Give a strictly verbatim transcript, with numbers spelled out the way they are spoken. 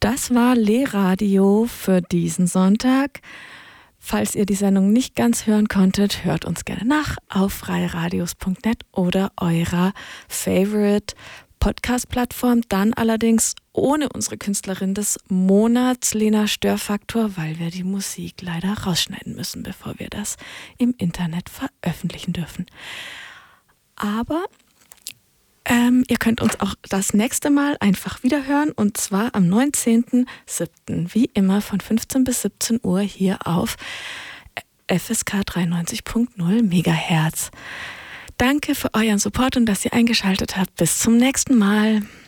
Das war Le-Radio für diesen Sonntag. Falls ihr die Sendung nicht ganz hören konntet, hört uns gerne nach auf freiradios punkt net oder eurer Favorite Podcast-Plattform. Dann allerdings ohne unsere Künstlerin des Monats, Lena Störfaktor, weil wir die Musik leider rausschneiden müssen, bevor wir das im Internet veröffentlichen dürfen. Aber ähm, ihr könnt uns auch das nächste Mal einfach wieder hören, und zwar am neunzehnten siebten wie immer von fünfzehn bis siebzehn Uhr hier auf F S K dreiundneunzig Punkt null Megahertz. Danke für euren Support und dass ihr eingeschaltet habt. Bis zum nächsten Mal.